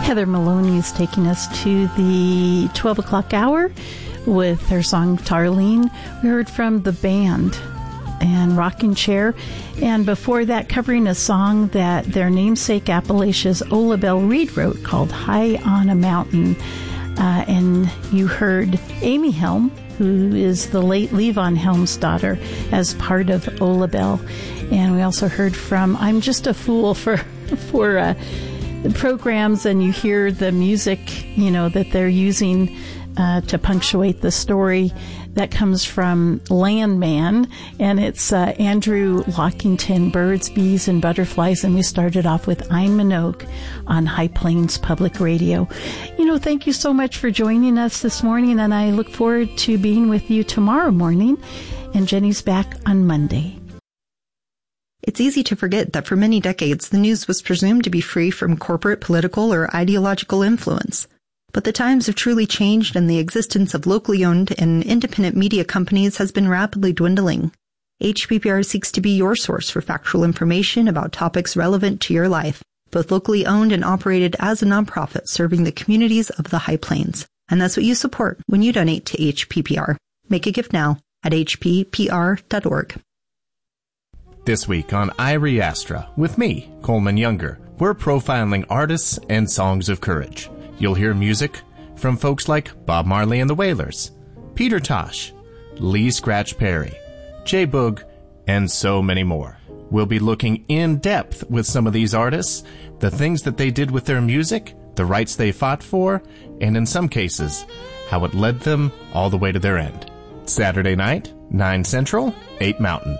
Heather Maloney is taking us to the 12 o'clock hour with her song Tarlene. We heard from the band and Rocking Chair. And before that, covering a song that their namesake Appalachia's Ola Belle Reed wrote called High on a Mountain. And you heard Amy Helm, who is the late Levon Helm's daughter, as part of Ola Belle. And we also heard from I'm Just a Fool for the programs, and you hear the music, that they're using to punctuate the story. That comes from Landman, and it's Andrew Lockington, Birds, Bees, and Butterflies, and we started off with Ein Minogue on High Plains Public Radio. Thank you so much for joining us this morning, and I look forward to being with you tomorrow morning, and Jenny's back on Monday. It's easy to forget that for many decades, the news was presumed to be free from corporate, political, or ideological influence. But the times have truly changed, and the existence of locally owned and independent media companies has been rapidly dwindling. HPPR seeks to be your source for factual information about topics relevant to your life, both locally owned and operated as a nonprofit serving the communities of the High Plains. And that's what you support when you donate to HPPR. Make a gift now at hppr.org. This week on Irie Astra, with me, Coleman Younger, we're profiling artists and songs of courage. You'll hear music from folks like Bob Marley and the Wailers, Peter Tosh, Lee Scratch Perry, Jay Boog, and so many more. We'll be looking in depth with some of these artists, the things that they did with their music, the rights they fought for, and in some cases, how it led them all the way to their end. Saturday night, 9 Central, 8 Mountain.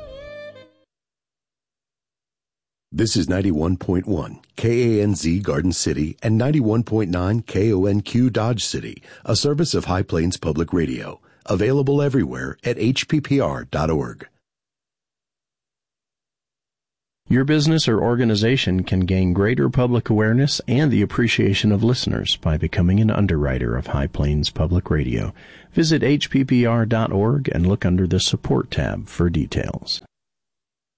This is 91.1 KANZ Garden City and 91.9 KONQ Dodge City, a service of High Plains Public Radio, available everywhere at hppr.org. Your business or organization can gain greater public awareness and the appreciation of listeners by becoming an underwriter of High Plains Public Radio. Visit hppr.org and look under the Support tab for details.